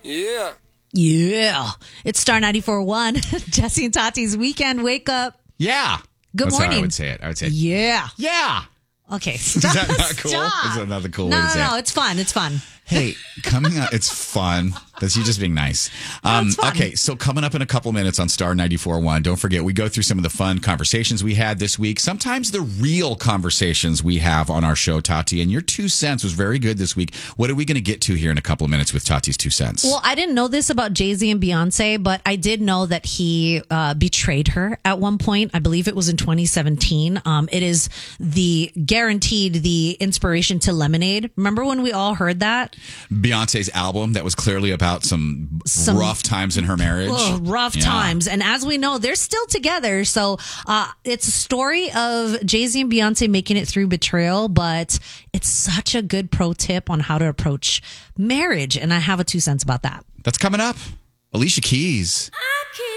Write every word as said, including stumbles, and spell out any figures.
Yeah. Yeah. It's Star ninety-four point one. Jesse and Tati's Weekend Wake Up. Yeah. Good That's morning. how I would say it. I would say, Yeah. yeah. Okay. Is Stop. that not cool? Stop. Is that not the cool No, way to no, say no. it? It's fun. It's fun. Hey, coming up, it's fun. That's you just being nice. Um, it's fun. Okay, so coming up in a couple minutes on Star ninety-four point one, don't forget, we go through some of the fun conversations we had this week. Sometimes the real conversations we have on our show, Tati, and your two cents was very good this week. What are we going to get to here in a couple of minutes with Tati's two cents? Well, I didn't know this about Jay-Z and Beyonce, but I did know that he uh, betrayed her at one point. I believe it was in twenty seventeen. Um, it is the guaranteed the inspiration to Lemonade. Remember when we all heard that? Beyonce's album that was clearly about some, Some- rough times in her marriage. Oh, rough Yeah. times. And as we know, they're still together. So uh, it's a story of Jay-Z and Beyonce making it through betrayal, but it's such a good pro tip on how to approach marriage. And I have a two cents about that. That's coming up. Alicia Keys.